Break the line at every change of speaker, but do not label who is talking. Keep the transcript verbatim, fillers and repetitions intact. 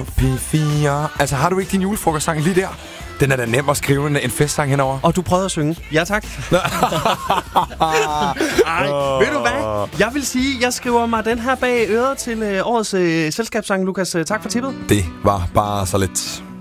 P fire. Altså, har du ikke din julefrokostsang lige der? Den er da nem at skrive en, en festsang henover.
Og du prøvede at synge. Ja, tak. Ej, ved du hvad? Jeg vil sige, jeg skriver mig den her bag øret til øh, årets øh, selskabssang, Lukas. Tak for tippet.
Det var bare så lidt.